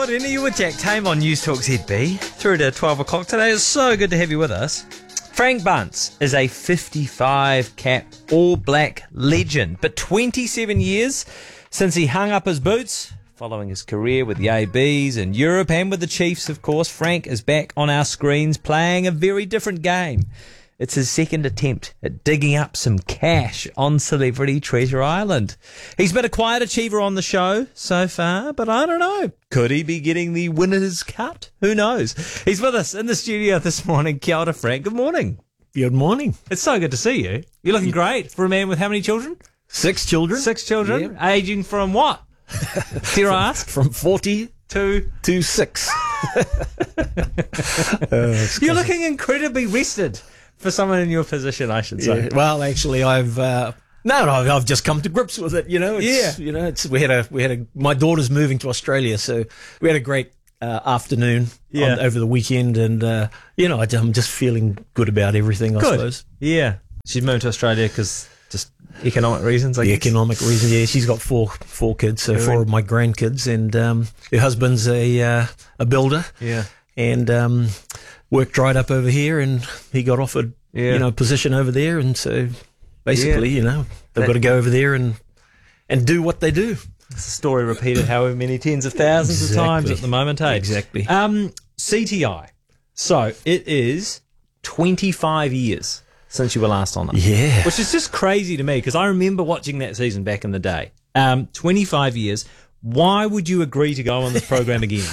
morning. Are you with Jack Tame on News Talk ZB? Through to 12 o'clock today. It's so good to have you with us. Frank Bunce is a 55-cap all-black legend, but 27 years since he hung up his boots, following his career with the ABs in Europe and with the Chiefs, of course. Frank is back on our screens playing a very different game. It's his second attempt at digging up some cash on Celebrity Treasure Island. He's been a quiet achiever on the show so far, but I don't know. Could he be getting the winner's cut? Who knows? He's with us in the studio this morning. Kia ora, Frank. Good morning. Good morning. It's so good to see you. You're looking great for a man with how many children? 6 children. 6 children. Yeah. Aging from what? Dare I ask? From 40 to 6. You're looking incredibly rested for someone in your position, I should say. Yeah. Well, actually, I've just come to grips with it. You know, my daughter's moving to Australia, so we had a great afternoon over the weekend, and I'm just feeling good about everything. I suppose. Yeah, she's moved to Australia because just economic reasons. Economic reasons. Yeah, she's got four kids, so 4 of my grandkids, and her husband's a builder. Yeah, and work dried up over here, and he got offered a position over there, and so basically they've got to go over there and do what they do. It's a story repeated however many tens of thousands of times at the moment, hey? Exactly. CTI. So it is 25 years since you were last on it. Yeah. Which is just crazy to me because I remember watching that season back in the day. 25 years. Why would you agree to go on this program again?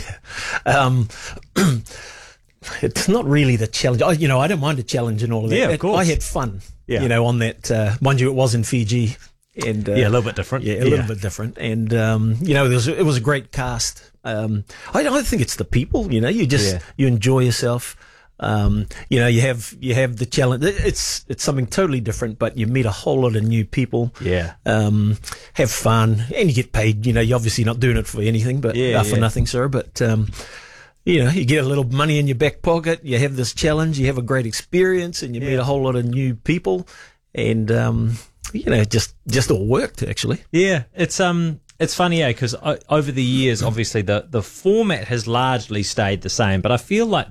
It's not really the challenge. I don't mind the challenge and all of that. Yeah, of course. I had fun, on that. Mind you, it was in Fiji. And a little bit different. Yeah, a little bit different. And, it was a great cast. I think it's the people, you enjoy yourself. You have the challenge. It's something totally different, but you meet a whole lot of new people. Yeah. Have fun, and you get paid. You're obviously not doing it for anything, but for nothing, sir. But, you get a little money in your back pocket. You have this challenge. You have a great experience, and you meet a whole lot of new people, and just all worked actually. Yeah, it's funny, because over the years, obviously the format has largely stayed the same, but I feel like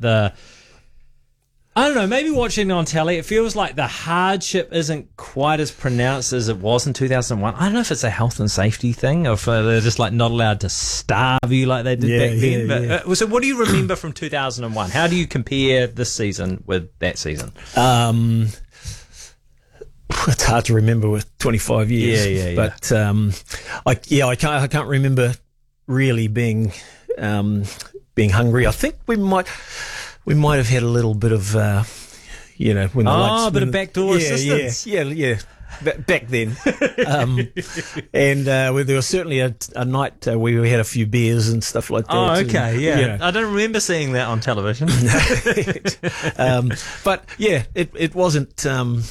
I don't know, maybe watching it on telly, it feels like the hardship isn't quite as pronounced as it was in 2001. I don't know if it's a health and safety thing or if they're just like not allowed to starve you like they did back then. But, so what do you remember from 2001? How do you compare this season with that season? It's hard to remember with 25 years. Yeah. But I can't remember really being hungry. I think we might have had a little bit of when the lights, a bit of backdoor assistance. Yeah. Back then, and there was certainly a night where we had a few beers and stuff like that. Oh, okay, yeah. I don't remember seeing that on television. But it wasn't.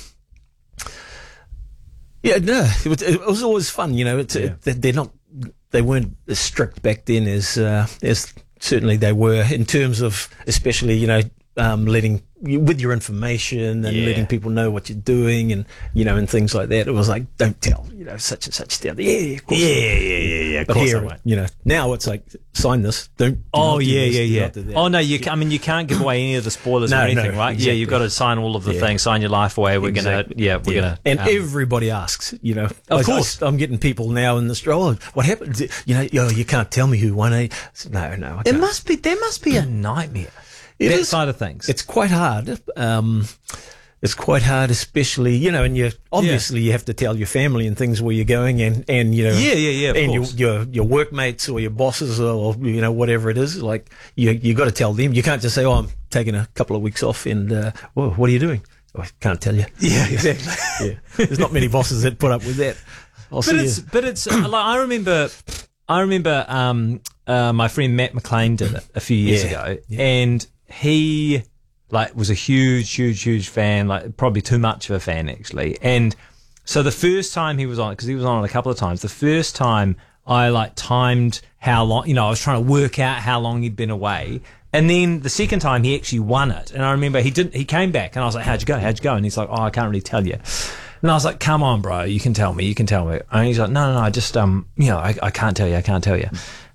It was always fun. They weren't as strict back then as certainly they were in terms of, especially letting with your information and letting people know what you're doing and and things like that. It was like, don't tell such and such stuff. Yeah, of course. Yeah. But here, now it's like, sign this. Don't. Oh yeah. Oh no, you can't give away any of the spoilers or anything, right? Exactly. Yeah, you've got to sign all of the things. Sign your life away. We're gonna. And everybody asks. Of course, I'm getting people now in the stroll. What happened? You can't tell me who won. No. I can't. There must be a nightmare. That side of things. It's quite hard. It's quite hard, especially, and you obviously you have to tell your family and things where you're going and of and course. your workmates or your bosses or whatever it is. Like you got to tell them. You can't just say, I'm taking a couple of weeks off and what are you doing? Oh, I can't tell you. Yeah, exactly. There's not many bosses that put up with that. But it's like, I remember my friend Matt McLean did it a few years ago, and he was a huge fan, probably too much of a fan actually. And so the first time he was on, because he was on it a couple of times, the first time I timed how long, I was trying to work out how long he'd been away. And then the second time he actually won it. And I remember he came back and I was like, how'd you go? And he's like, I can't really tell you. And I was like, come on, bro, you can tell me. And he's like, no, I just, I can't tell you.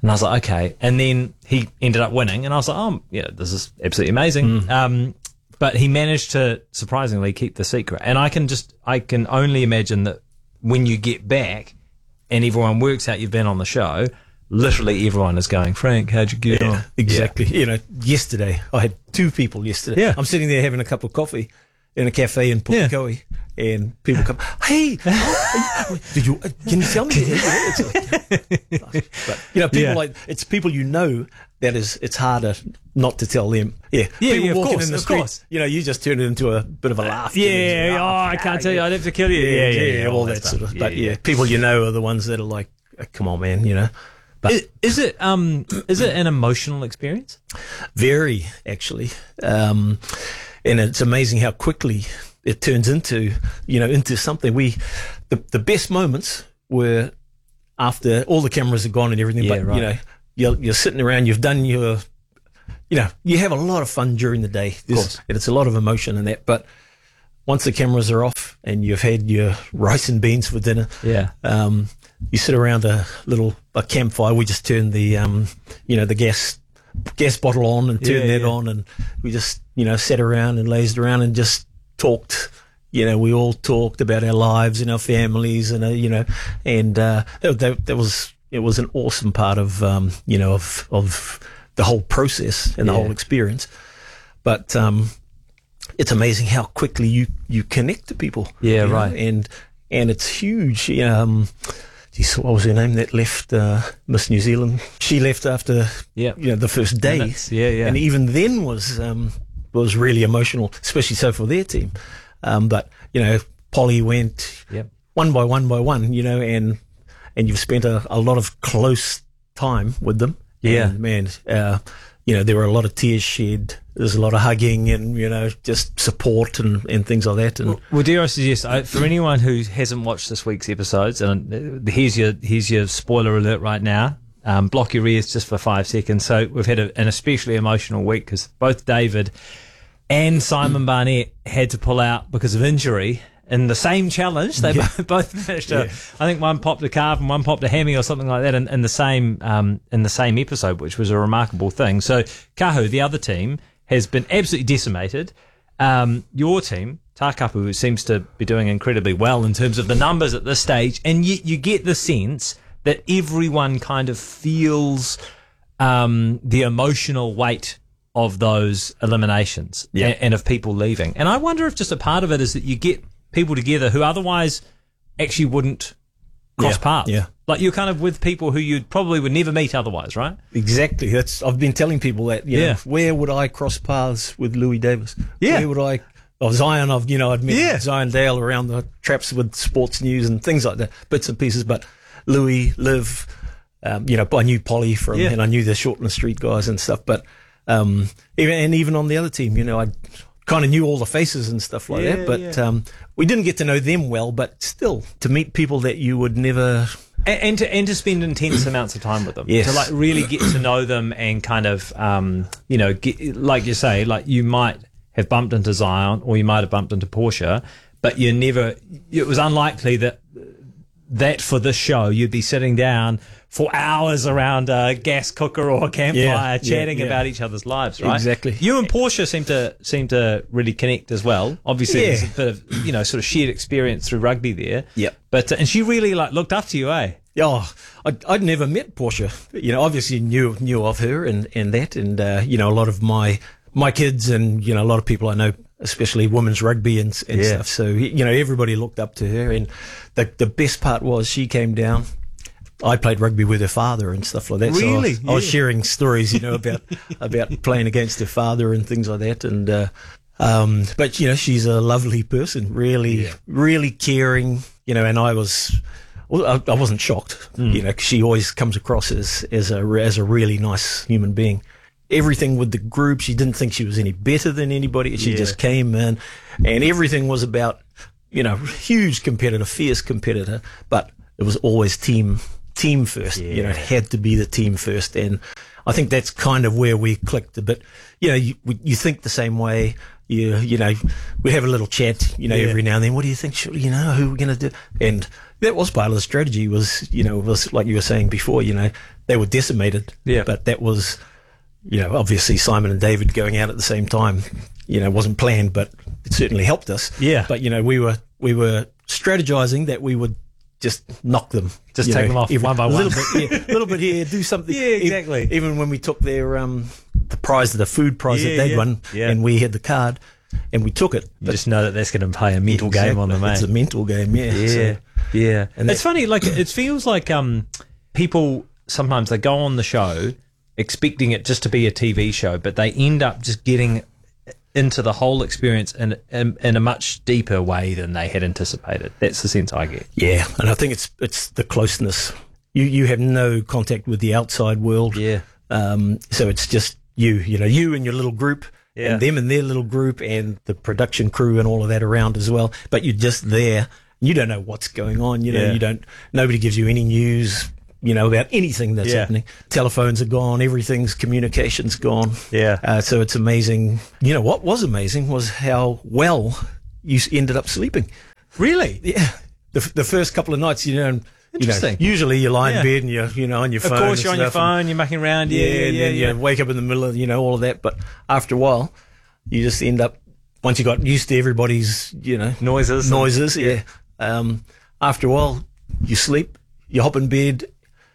And I was like, okay. And then he ended up winning, and I was like, oh, yeah, this is absolutely amazing. But he managed to surprisingly keep the secret. And I can only imagine that when you get back and everyone works out you've been on the show, literally everyone is going, Frank, how'd you get on? Exactly. You know, yesterday, I had 2 people yesterday. Yeah. I'm sitting there having a cup of coffee in a cafe in Pukekohe, and people come, hey, did you, can you tell me? But, you know, people like, it's people you know, that is, it's harder not to tell them. Yeah. People walking in the street, you know, you just turn it into a bit of a laugh. I can't tell you, I'd have to kill you. Yeah, all that sort of. But people you know are the ones that are like, come on, man, you know. But is it an emotional experience? Very, actually. And it's amazing how quickly it turns into, you know, into something. The best moments were after all the cameras are gone and everything. Yeah, but right. you know, you're sitting around, you've done your, you know, you have a lot of fun during the day. Of course. And it's a lot of emotion in that. But once the cameras are off and you've had your rice and beans for dinner, you sit around a campfire. We just turned the, you know, the gas bottle on and turned that on, and we just, you know, sat around and lazed around and just talked. You know, we all talked about our lives and our families, and you know, and it was an awesome part of you know, of the whole process and the whole experience. But it's amazing how quickly you connect to people. Yeah, you right. know? And it's huge. Geez, what was her name that left Miss New Zealand? She left after you know, the first day. And even then was really emotional, especially so for their team. But you know, Polly went one by one, you know, and you've spent a lot of close time with them. Yeah, and man, you know, there were a lot of tears shed. There's a lot of hugging and, you know, just support and things like that. And well, dare I suggest, for anyone who hasn't watched this week's episodes, and here's your spoiler alert right now. Block your ears just for 5 seconds. So we've had an especially emotional week because both David and Simon Barnett had to pull out because of injury in the same challenge. They both managed to. I think one popped a calf and one popped a hammy or something like that in the same episode, which was a remarkable thing. So Kahu, the other team, has been absolutely decimated. Your team, Takapu, seems to be doing incredibly well in terms of the numbers at this stage, and you get the sense that everyone kind of feels the emotional weight of those eliminations and of people leaving. And I wonder if just a part of it is that you get people together who otherwise actually wouldn't cross paths. Yeah. Like you're kind of with people who you probably would never meet otherwise, right? Exactly. I've been telling people that, you know, where would I cross paths with Louis Davis? Yeah. Where would I, Zion, I'd met Zion Dale around the traps with sports news and things like that, bits and pieces. But Louis, Liv, you know, I knew Polly from, and I knew the Short in the Street guys and stuff. But even on the other team, you know, I kind of knew all the faces and stuff like that. But we didn't get to know them well. But still, to meet people that you would never. And to spend intense amounts of time with them, to like really get to know them and kind of, you know, like you say, like you might have bumped into Zion or you might have bumped into Portia, but it was unlikely that for this show you'd be sitting down for hours around a gas cooker or a campfire chatting about each other's lives, right? Exactly. You and Portia seem to really connect as well. Obviously, there's a bit of, you know, sort of shared experience through rugby there. Yep. But and she really like looked up to you, eh? Oh, I'd never met Portia. You know, obviously knew of her and that, and you know, a lot of my kids and, you know, a lot of people I know, especially women's rugby and stuff. So, you know, everybody looked up to her, and the best part was she came down. I played rugby with her father and stuff like that. Really? So I was sharing stories, you know, about playing against her father and things like that. And but you know, she's a lovely person, really caring. You know, and I wasn't shocked. You know, 'cause she always comes across as a really nice human being. Everything with the group, she didn't think she was any better than anybody. She just came in, and everything was about, you know, huge competitor, fierce competitor, but it was always team first. You know, it had to be the team first, and I think that's kind of where we clicked a bit. You know, you think the same way. You know, we have a little chat, you know, every now and then. What do you think? You know, who we're going to do? And that was part of the strategy. Was, you know, was like you were saying before. You know, they were decimated. Yeah. But that was, obviously Simon and David going out at the same time, wasn't planned, but it certainly helped us. Yeah. But, we were strategizing that we would just knock them. Just take them off one by one. A little bit here, do something. Yeah, exactly. Even when we took their the food prize that they'd won, and we had the card, and we took it. You just know that that's going to play a mental game on them, eh? It's a mental game, yeah. Yeah, yeah. And it's funny, like, it feels like people, sometimes they go on the show expecting it just to be a TV show, but they end up just getting into the whole experience in a much deeper way than they had anticipated. That's the sense I get. Yeah, and I think it's the closeness. You have no contact with the outside world. Yeah. So it's just you and your little group, and them and their little group, and the production crew and all of that around as well. But you're just there. You don't know what's going on. Nobody gives you any news, about anything that's happening. Telephones are gone. Communication's gone. Yeah. So it's amazing. What was amazing was how well you ended up sleeping. Really? Yeah. The first couple of nights, Interesting. Usually you lie in bed and you're on your phone. Of course, you're on your phone. You're mucking around. You wake up in the middle of all of that. But after a while, you just end up, once you got used to everybody's noises. Yeah. After a while, you sleep. You hop in bed.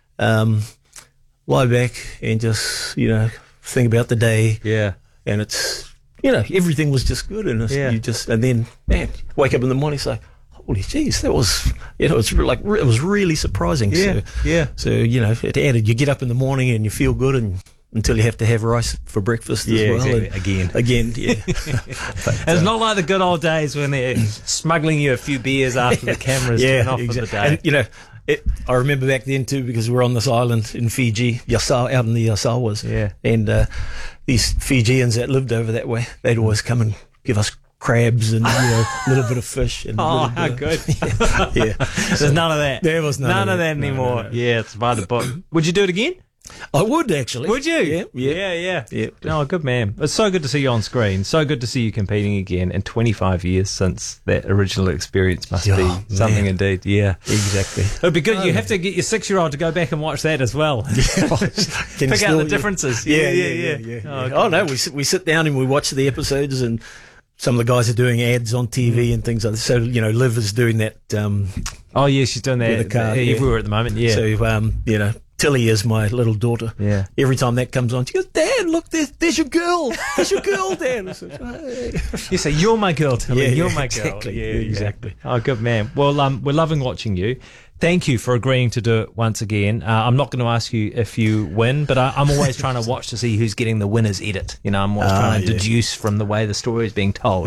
Lie back and just think about the day. Yeah. And it's everything was just good, and and then wake up in the morning and say, holy jeez, that was it was really surprising. Yeah. So it added. You get up in the morning and you feel good, and until you have to have rice for breakfast as well. Exactly. Again, yeah. But, it's not like the good old days when they're smuggling you a few beers after the cameras turn off for the day. And I remember back then too, because we were on this island in Fiji, out in the Yasawas. Yeah. And these Fijians that lived over that way, they'd always come and give us crabs and a little bit of fish. And how good. Yeah. There's none of that. There was none of that anymore. No. Yeah, it's by the book. Would you do it again? I would, actually. Would you? Yeah. Oh, good man. It's so good to see you on screen. So good to see you competing again. And 25 years since that original experience must be something indeed. Yeah. Exactly. It'd be good. You have to get your 6-year-old to go back and watch that as well. Pick out the differences. Yeah. Oh, no, we sit down and we watch the episodes, and some of the guys are doing ads on TV and things like that. So, Liv is doing that. Oh, yeah, she's doing that everywhere at the moment. Yeah. So, Tilly is my little daughter. Yeah. Every time that comes on, she goes, Dad, look, there's your girl. There's your girl, Dad. I said, hey. You say, you're my girl, Tilly. You're my girl. Exactly. Yeah, exactly. Oh, good man. Well, we're loving watching you. Thank you for agreeing to do it once again. I'm not going to ask you if you win, but I'm always trying to watch to see who's getting the winner's edit. I'm always trying to deduce from the way the story is being told.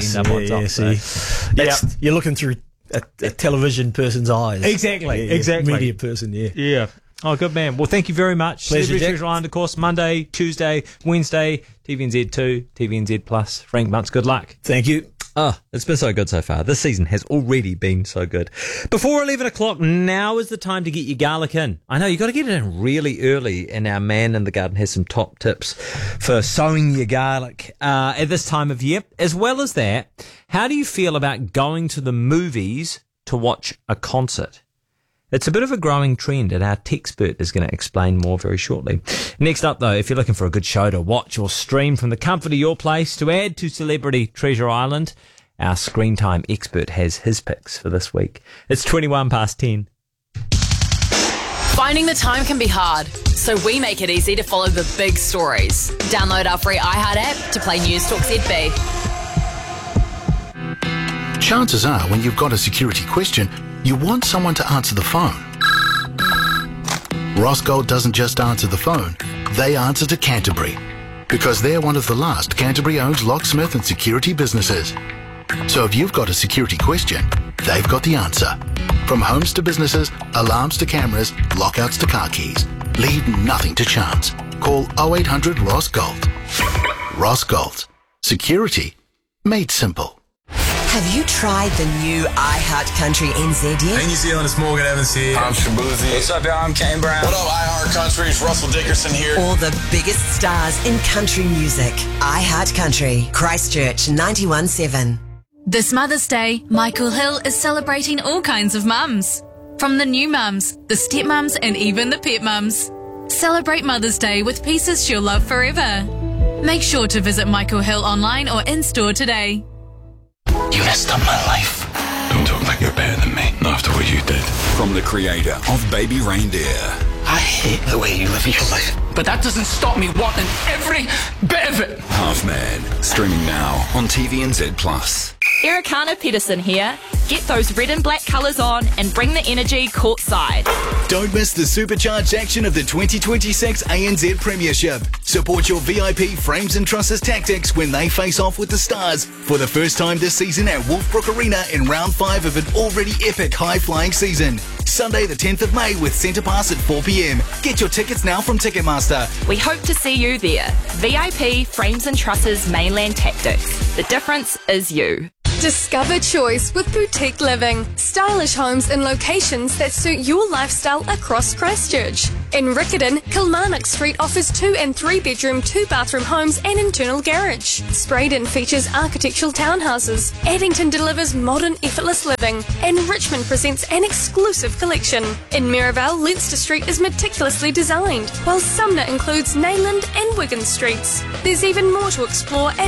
You're looking through a television person's eyes. Exactly. Media person, Yeah. Oh, good man. Well, thank you very much. Pleasure, Jack. Treasure Island, of course, Monday, Tuesday, Wednesday, TVNZ2, TVNZ Plus. Frank Bunce, good luck. Thank you. Oh, it's been so good so far. This season has already been so good. Before 11 o'clock, now is the time to get your garlic in. I know, you got to get it in really early, and our man in the garden has some top tips for sowing your garlic at this time of year. As well as that, how do you feel about going to the movies to watch a concert? It's a bit of a growing trend, and our Techspert is going to explain more very shortly. Next up, though, if you're looking for a good show to watch or stream from the comfort of your place to add to Celebrity Treasure Island, our screen time expert has his picks for this week. It's 21 past 10. Finding the time can be hard, so we make it easy to follow the big stories. Download our free iHeart app to play News Talk ZB. Chances are, when you've got a security question, you want someone to answer the phone. Rossgold doesn't just answer the phone, they answer to Canterbury, because they're one of the last Canterbury-owned locksmith and security businesses. So if you've got a security question, they've got the answer. From homes to businesses, alarms to cameras, lockouts to car keys. Leave nothing to chance. Call 0800 Ross Gold. Ross Gold. Security made simple. Have you tried the new iHeart Country NZ yet? Hey New Zealand, it's Morgan Evans here. I'm Shabuzi. What's up, y'all? I'm Kane Brown. What up, iHeart Country? It's Russell Dickerson here. All the biggest stars in country music. iHeart Country, Christchurch 91.7. This Mother's Day, Michael Hill is celebrating all kinds of mums. From the new mums, the stepmums, and even the pet mums. Celebrate Mother's Day with pieces she'll love forever. Make sure to visit Michael Hill online or in-store today. You messed up my life. Don't talk like you're better than me, not after what you did. From the creator of Baby Reindeer. I hate the way you live your life, but that doesn't stop me wanting every bit of it. Half Man, streaming now on TVNZ+. Ericana Pedersen here. Get those red and black colours on and bring the energy courtside. Don't miss the supercharged action of the 2026 ANZ Premiership. Support your VIP Frames and Trusses Tactics when they face off with the Stars for the first time this season at Wolfbrook Arena in round 5 of an already epic high-flying season. Sunday the 10th of May with Centre Pass at 4 p.m. Get your tickets now from Ticketmaster. We hope to see you there. VIP Frames and Trusses Mainland Tactics. The difference is you. Discover choice with Boutique Living. Stylish homes in locations that suit your lifestyle across Christchurch. In Riccarton, Kilmarnock Street offers 2 and 3 bedroom, 2 bathroom homes and internal garage. Spraydon features architectural townhouses. Addington delivers modern, effortless living. And Richmond presents an exclusive collection. In Merivale, Leinster Street is meticulously designed, while Sumner includes Nayland and Wigan Streets. There's even more to explore at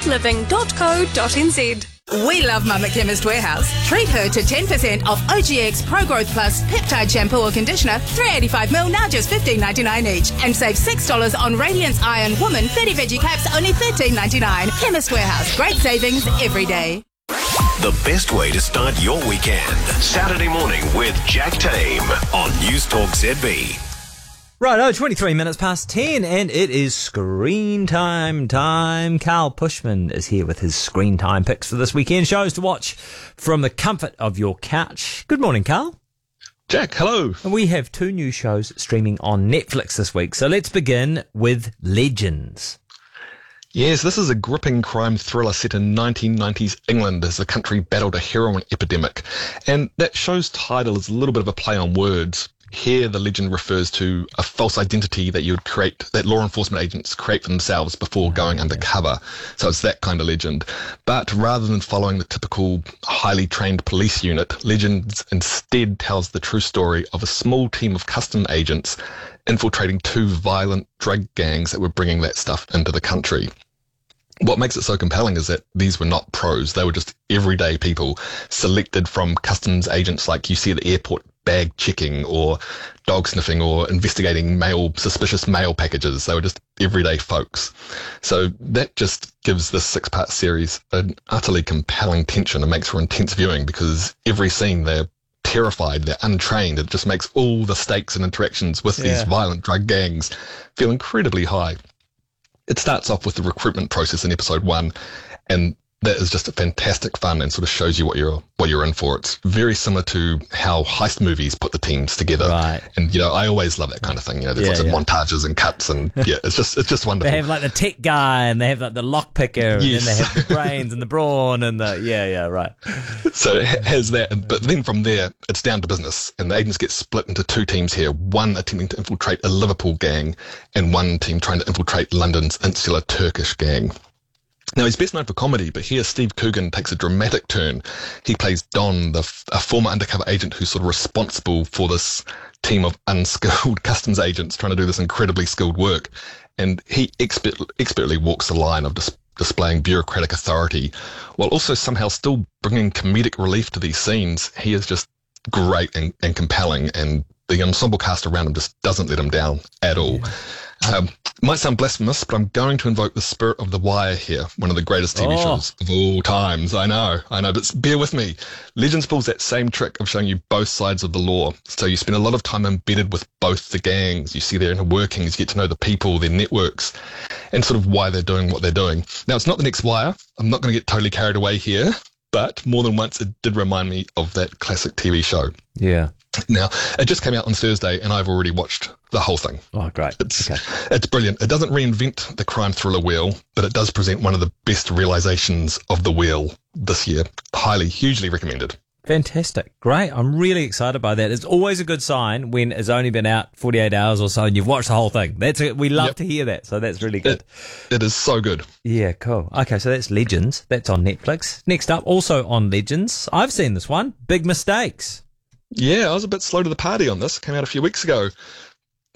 boutiqueliving.co.nz. We love Mum at Chemist Warehouse. Treat her to 10% off OGX Pro Growth Plus Peptide Shampoo or Conditioner, 385ml, now just $15.99 each. And save $6 on Radiance Iron Woman 30 veggie caps, only $13.99. Chemist Warehouse. Great savings every day. The best way to start your weekend. Saturday morning with Jack Tame on News Talk ZB. Right, 23 minutes past 10, and it is screen time. Carl Pushman is here with his screen time picks for this weekend. Shows to watch from the comfort of your couch. Good morning, Carl. Jack, hello. And we have 2 new shows streaming on Netflix this week. So let's begin with Legends. Yes, this is a gripping crime thriller set in 1990s England as the country battled a heroin epidemic. And that show's title is a little bit of a play on words. Here, the legend refers to a false identity that you would create, that law enforcement agents create for themselves before going undercover. So it's that kind of legend. But rather than following the typical highly trained police unit, Legends instead tells the true story of a small team of custom agents infiltrating 2 violent drug gangs that were bringing that stuff into the country. What makes it so compelling is that these were not pros. They were just everyday people selected from customs agents like you see at the airport, bag checking or dog sniffing or investigating suspicious mail packages. They were just everyday folks. So that just gives this 6-part series an utterly compelling tension and makes for intense viewing because every scene they're terrified, they're untrained. It just makes all the stakes and interactions with these violent drug gangs feel incredibly high. It starts off with the recruitment process in episode 1, and that is just a fantastic fun and sort of shows you what you're in for. It's very similar to how heist movies put the teams together. Right. And I always love that kind of thing. There's lots of montages and cuts, and it's just wonderful. They have like the tech guy, and they have like the lockpicker, and then they have the brains and the brawn, and the right. So it has that, but then from there it's down to business, and the agents get split into 2 teams here. One attempting to infiltrate a Liverpool gang, and one team trying to infiltrate London's insular Turkish gang. Now, he's best known for comedy, but here Steve Coogan takes a dramatic turn. He plays Don, a former undercover agent who's sort of responsible for this team of unskilled customs agents trying to do this incredibly skilled work. And he expertly walks the line of displaying bureaucratic authority while also somehow still bringing comedic relief to these scenes. He is just great and compelling, and the ensemble cast around him just doesn't let him down at all. Might sound blasphemous, but I'm going to invoke the spirit of The Wire here, one of the greatest TV shows of all times. I know, but bear with me. Legends pulls that same trick of showing you both sides of the law. So you spend a lot of time embedded with both the gangs. You see their inner workings, you get to know the people, their networks, and sort of why they're doing what they're doing. Now, it's not the next Wire. I'm not going to get totally carried away here, but more than once it did remind me of that classic TV show. Yeah. Now, it just came out on Thursday, and I've already watched the whole thing. Oh, great. It's brilliant. It doesn't reinvent the crime thriller wheel, but it does present one of the best realizations of the wheel this year. Hugely recommended. Fantastic. Great. I'm really excited by that. It's always a good sign when it's only been out 48 hours or so and you've watched the whole thing. We love to hear that. So that's really good. It is so good. Yeah, cool. Okay, so that's Legends. That's on Netflix. Next up, also on Legends, I've seen this one, Big Mistakes. Yeah, I was a bit slow to the party on this. It came out a few weeks ago.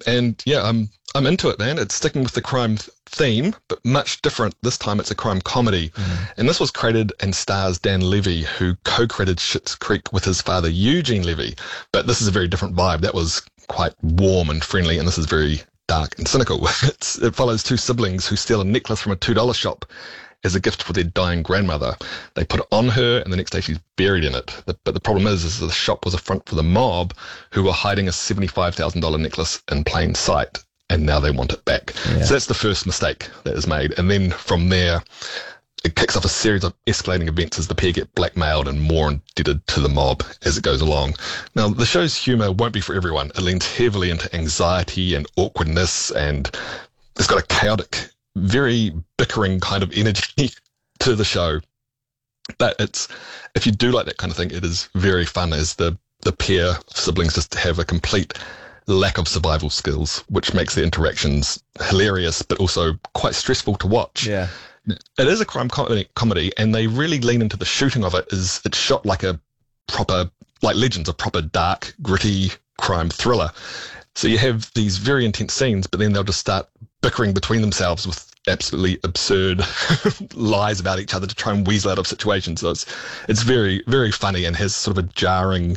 And yeah, I'm into it, man. It's sticking with the crime theme, but much different. This time it's a crime comedy. And this was created and stars Dan Levy, who co-created Schitt's Creek with his father, Eugene Levy. But this is a very different vibe. That was quite warm and friendly, and this is very dark and cynical. It follows two siblings who steal a necklace from a $2 shop as a gift for their dying grandmother. They put it on her, and the next day she's buried in it. But the problem is the shop was a front for the mob, who were hiding a $75,000 necklace in plain sight, and now they want it back. Yeah. So that's the first mistake that is made. And then from there, it kicks off a series of escalating events as the pair get blackmailed and more indebted to the mob as it goes along. Now, the show's humour won't be for everyone. It leans heavily into anxiety and awkwardness, and it's got a chaotic, very bickering kind of energy to the show. But if you do like that kind of thing, it is very fun, as the pair of siblings just have a complete lack of survival skills, which makes the interactions hilarious, but also quite stressful to watch. Yeah. It is a crime comedy, and they really lean into the shooting of it. It's shot like a proper, like Legends, a proper dark, gritty crime thriller. So you have these very intense scenes, but then they'll just start bickering between themselves with absolutely absurd lies about each other to try and weasel out of situations. So it's very, very funny and has sort of a jarring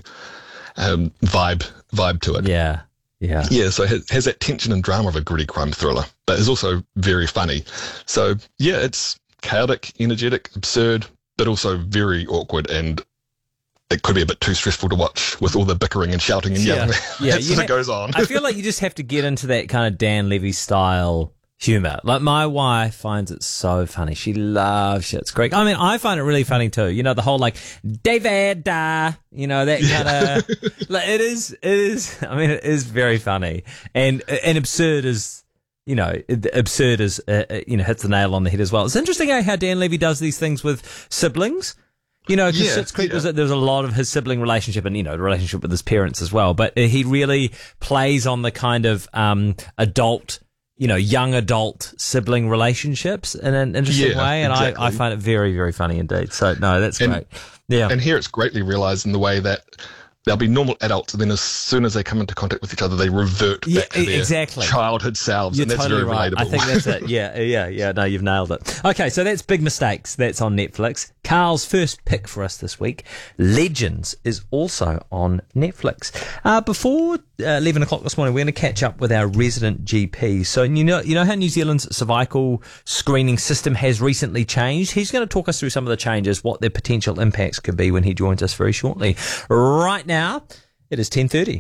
vibe to it. Yeah. Yeah, so it has that tension and drama of a gritty crime thriller, but is also very funny. So yeah, it's chaotic, energetic, absurd, but also very awkward, and it could be a bit too stressful to watch with all the bickering and shouting and yelling as it goes on. I feel like you just have to get into that kind of Dan Levy style humour. Like, my wife finds it so funny. She loves Schitt's Creek. I mean, I find it really funny too. You know, the whole like David, you know, that kind of like it is. I mean, it is very funny and absurd as. You know, absurd as hits the nail on the head as well. It's interesting how Dan Levy does these things with siblings. You know, because Schitt's Creek there's a lot of his sibling relationship and, you know, the relationship with his parents as well. But he really plays on the kind of adult, you know, young adult sibling relationships in an interesting way. And exactly. I find it very, very funny indeed. So, no, that's great. Yeah. And here it's greatly realised in the way that they'll be normal adults, and then as soon as they come into contact with each other, they revert back to their childhood selves. You're and that's totally very right. relatable. I think that's it. Yeah. No, you've nailed it. Okay, so that's Big Mistakes. That's on Netflix. Carl's first pick for us this week, Legends, is also on Netflix. Before 11 o'clock this morning, we're going to catch up with our resident GP. So you know how New Zealand's cervical screening system has recently changed? He's going to talk us through some of the changes, what their potential impacts could be when he joins us very shortly. Right now, it is 10:30.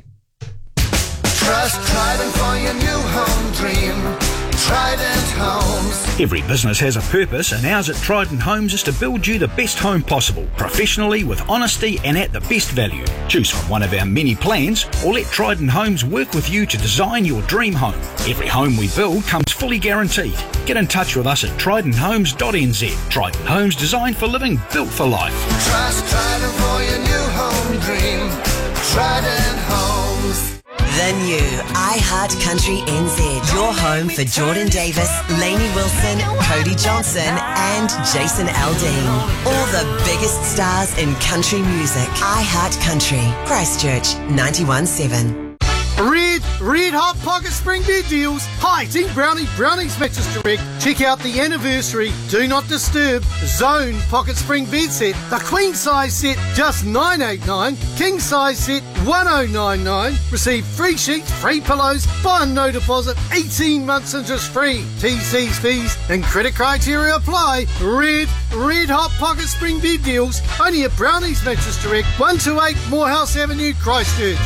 Trust Trident for your new home dream. Trident Homes. Every business has a purpose, and ours at Trident Homes is to build you the best home possible, professionally, with honesty and at the best value. Choose from one of our many plans, or let Trident Homes work with you to design your dream home. Every home we build comes fully guaranteed. Get in touch with us at tridenthomes.nz. Trident Homes, designed for living, built for life. Trust Trident for your new home dream. Trident Homes. The new iHeartCountry NZ. Your home for Jordan Davis, Lainey Wilson, Cody Johnson and Jason Aldean. All the biggest stars in country music. iHeartCountry. Christchurch 91.7. Red Hot Pocket Spring bed deals. Hi, Team Brownies Mattress Direct. Check out the anniversary Do Not Disturb Zone Pocket Spring bed set. The queen size set just $989. King size set $1099. Receive free sheets, free pillows, buy no deposit, 18 months interest free. TC's fees and credit criteria apply. Red Hot Pocket Spring bed deals. Only at Brownies Mattress Direct, 128 Morehouse Avenue, Christchurch.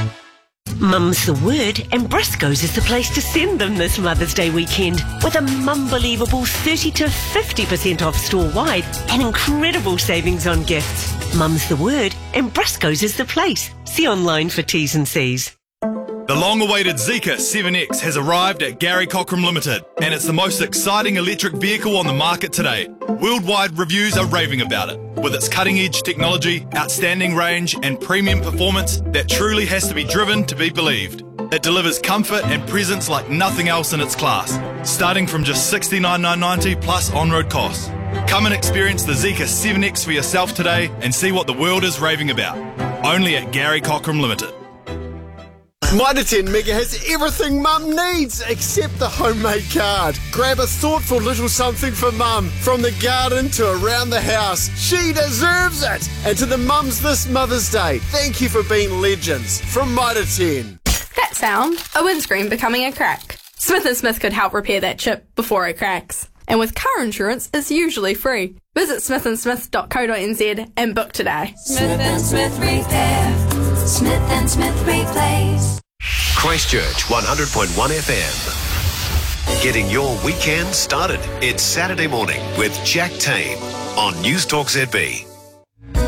Mum's the word, and Briscoe's is the place to send them this Mother's Day weekend, with a mum-believable 30 to 50% off store-wide and incredible savings on gifts. Mum's the word, and Briscoe's is the place. See online for T's and C's. The long-awaited Zeekr 7X has arrived at Gary Cockram Limited, and it's the most exciting electric vehicle on the market today. Worldwide reviews are raving about it, with its cutting-edge technology, outstanding range and premium performance that truly has to be driven to be believed. It delivers comfort and presence like nothing else in its class, starting from just $69,990 plus on-road costs. Come and experience the Zeekr 7X for yourself today and see what the world is raving about. Only at Gary Cockram Limited. Mitre 10 Mega has everything Mum needs except the homemade card. Grab a thoughtful little something for Mum. From the garden to around the house. She deserves it. And to the mums this Mother's Day, thank you for being legends. From Mitre 10. That sound, a windscreen becoming a crack. Smith & Smith could help repair that chip before it cracks. And with car insurance, it's usually free. Visit smithandsmith.co.nz and book today. Smith & Smith Repair. Smith & Smith Replace. Christchurch 100.1 FM. Getting your weekend started. It's Saturday morning with Jack Tame on News Talk ZB.